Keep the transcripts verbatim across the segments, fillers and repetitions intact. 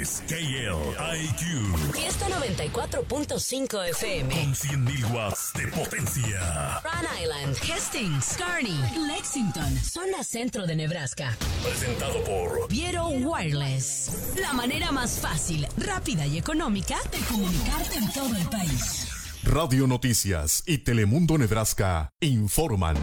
K L I Q. Fiesta noventa y cuatro punto cinco F M. Con cien mil watts de potencia. Rhode Island, Hastings, Kearney, Lexington, zona centro de Nebraska. Presentado por Viero Wireless. La manera más fácil, rápida y económica de comunicarte en todo el país. Radio Noticias y Telemundo Nebraska informan.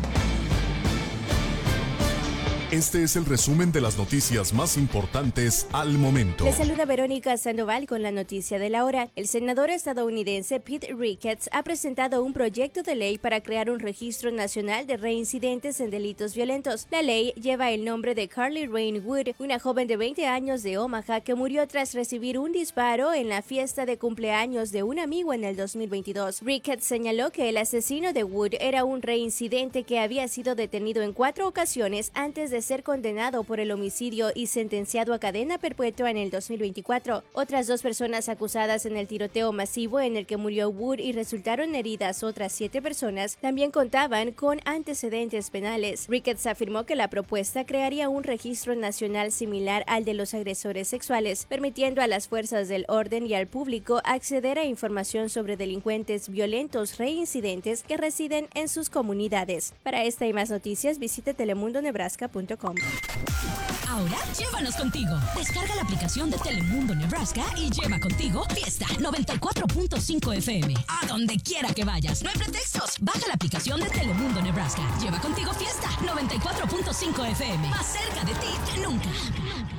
Este es el resumen de las noticias más importantes al momento. Les saluda Verónica Sandoval con la noticia de la hora. El senador estadounidense Pete Ricketts ha presentado un proyecto de ley para crear un registro nacional de reincidentes en delitos violentos. La ley lleva el nombre de Carly Rain Wood, una joven de veinte años de Omaha que murió tras recibir un disparo en la fiesta de cumpleaños de un amigo en el dos mil veintidós. Ricketts señaló que el asesino de Wood era un reincidente que había sido detenido en cuatro ocasiones antes de ser condenado por el homicidio y sentenciado a cadena perpetua en el dos mil veinticuatro. Otras dos personas acusadas en el tiroteo masivo en el que murió Wood y resultaron heridas otras siete personas también contaban con antecedentes penales. Ricketts afirmó que la propuesta crearía un registro nacional similar al de los agresores sexuales, permitiendo a las fuerzas del orden y al público acceder a información sobre delincuentes violentos reincidentes que residen en sus comunidades. Para esta y más noticias, visite telemundo nebraska punto com. Ahora, llévanos contigo. Descarga la aplicación de Telemundo Nebraska y lleva contigo Fiesta noventa y cuatro punto cinco F M. A donde quiera que vayas. No hay pretextos. Baja la aplicación de Telemundo Nebraska. Lleva contigo Fiesta noventa y cuatro punto cinco F M. Más cerca de ti que nunca.